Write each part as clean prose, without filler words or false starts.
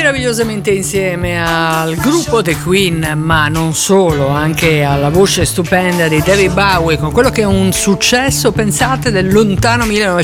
meravigliosamente insieme al gruppo The Queen, ma non solo, anche alla voce stupenda di David Bowie, con quello che è un successo, pensate, del lontano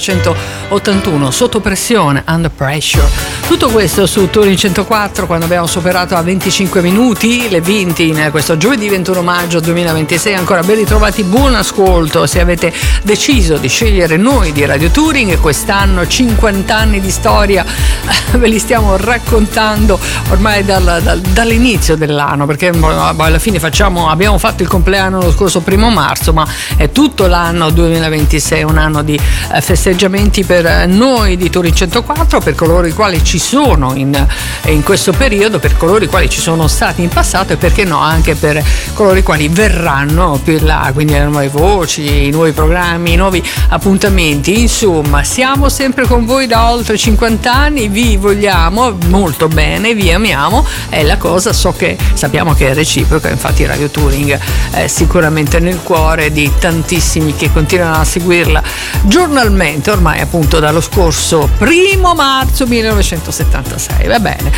1981, Sotto pressione, Under Pressure. Tutto questo su Touring 104, quando abbiamo superato a 25 minuti le 20 in questo giovedì 21 maggio 2026. Ancora ben ritrovati, buon ascolto se avete deciso di scegliere noi di Radio Touring, e quest'anno 50 anni di storia ve li stiamo raccontando ormai dall'inizio dell'anno, perché alla fine abbiamo fatto il compleanno lo scorso 1 marzo, ma è tutto l'anno 2026 un anno di festeggiamenti per noi di Touring 104, per coloro i quali ci sono in questo periodo, per coloro i quali ci sono stati in passato, e perché no anche per coloro i quali verranno più in là, quindi le nuove voci, i nuovi programmi, i nuovi appuntamenti. Insomma, siamo sempre con voi da oltre 50 anni, vi vogliamo molto bene, vi amiamo, è la cosa, sappiamo che è reciproca, infatti Radio Touring è sicuramente nel cuore di tantissimi che continuano a seguirla giornalmente ormai, appunto dallo scorso 1 marzo 1976. Va bene,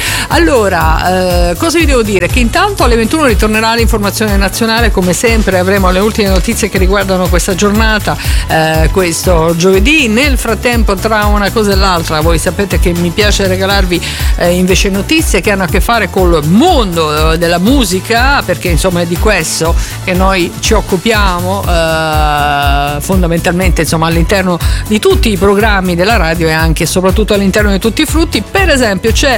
allora cosa vi devo dire? Che intanto alle 21 ritornerà l'informazione nazionale, come sempre avremo le ultime notizie che riguardano questa giornata, questo giovedì. Nel frattempo, tra una cosa e l'altra, voi sapete che mi piace regalarvi invece notizie che hanno a che fare col mondo della musica, perché insomma è di questo che noi ci occupiamo fondamentalmente, insomma, all'interno di tutti i programmi della radio e anche e soprattutto all'interno di tutti i frutti. Per esempio c'è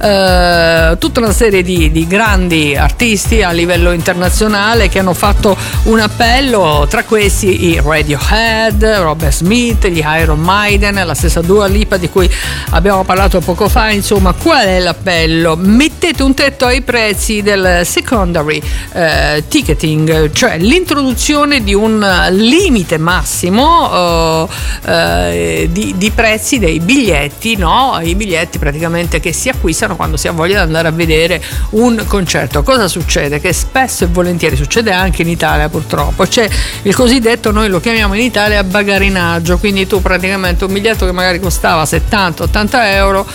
tutta una serie di grandi artisti a livello internazionale che hanno fatto un appello, tra questi i Radiohead, Robert Smith, gli Iron Maiden, la stessa Dua Lipa di cui abbiamo parlato poco fa. Insomma, qual è l'appello? Mettete un tetto ai prezzi del secondary ticketing, cioè l'introduzione di un limite massimo di prezzi dei biglietti, no? I biglietti praticamente che si acquistano quando si ha voglia di andare a vedere un concerto. Cosa succede? Che spesso e volentieri succede anche in Italia, purtroppo, c'è il cosiddetto, noi lo chiamiamo in Italia, bagarinaggio, quindi tu praticamente un biglietto che magari costava 70-80 euro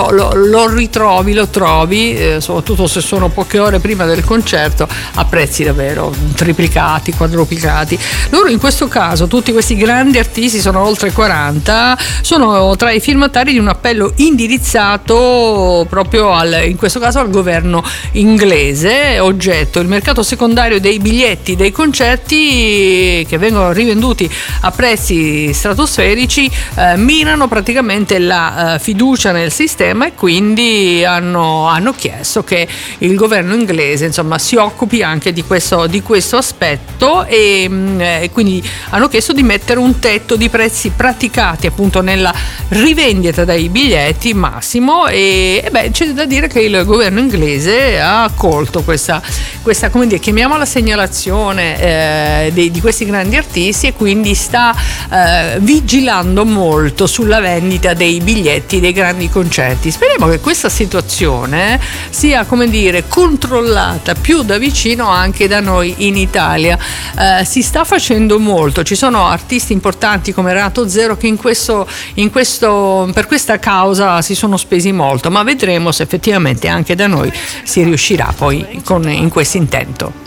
lo trovi, soprattutto se sono poche ore prima del concerto, a prezzi davvero triplicati, quadruplicati. Loro in questo caso, tutti questi grandi artisti, sono oltre 40, sono tra i firmatari di un appello indirizzato proprio in questo caso al governo inglese, oggetto il mercato secondario dei biglietti dei concerti che vengono rivenduti a prezzi stratosferici, minano praticamente la fiducia nel sistema, e quindi hanno chiesto che il governo inglese, insomma, si occupi anche di questo aspetto, e quindi hanno chiesto di mettere un tetto di prezzi praticati appunto nella rivendita dei biglietti massimo, e c'è da dire che il governo inglese ha accolto questa come dire, chiamiamola segnalazione di questi grandi artisti, e quindi sta vigilando molto sulla vendita dei biglietti dei grandi concerti. Speriamo che questa situazione sia, come dire, controllata più da vicino anche da noi in Italia. Si sta facendo molto, ci sono artisti importanti come Renato Zero che per questa causa si sono spesi molto, ma vedremo se effettivamente anche da noi si riuscirà poi in questo intento.